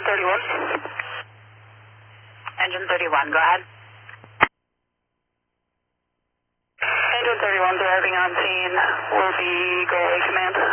31. Engine 31, go ahead. Engine 31 arriving on scene will be go away command.